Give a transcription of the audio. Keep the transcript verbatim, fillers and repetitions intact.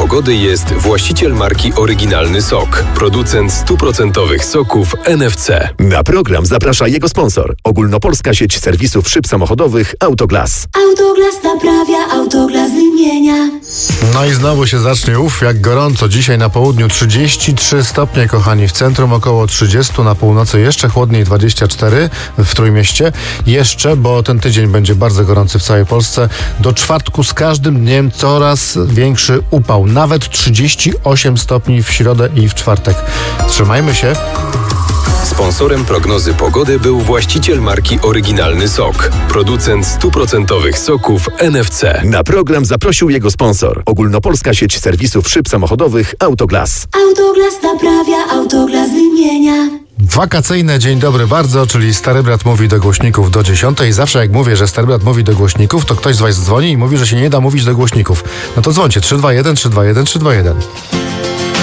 pogody jest właściciel marki Oryginalny Sok, producent stuprocentowych soków N F C. Na program zaprasza jego sponsor. Ogólnopolska sieć serwisów szyb samochodowych Autoglas. Autoglas naprawia, Autoglas wymienia. No i znowu się zacznie, uf, jak gorąco. Dzisiaj na południu trzydzieści trzy stopnie, kochani. W centrum około trzydzieści, na północy jeszcze chłodniej, dwadzieścia cztery w Trójmieście. Jeszcze, bo ten tydzień będzie bardzo gorący w całej Polsce. Do czwartku z każdym dniem coraz większy upał. Nawet trzydzieści osiem stopni w środę i w czwartek. Trzymajmy się. Sponsorem prognozy pogody był właściciel marki Oryginalny Sok, producent stuprocentowych soków N F C. Na program zaprosił jego sponsor. Ogólnopolska sieć serwisów szyb samochodowych Autoglas. Autoglas naprawia, Autoglas wymienia. Wakacyjne dzień dobry bardzo, czyli Stary Brat mówi do głośników do dziesiątej. Zawsze jak mówię, że Stary Brat mówi do głośników, to ktoś z was dzwoni i mówi, że się nie da mówić do głośników. No to dzwońcie trzy dwa jeden trzy dwa jeden trzy dwa jeden.